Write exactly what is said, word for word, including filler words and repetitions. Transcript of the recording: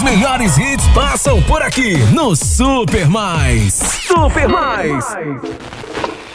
melhores hits passam por aqui no Super Mais. Super Mais.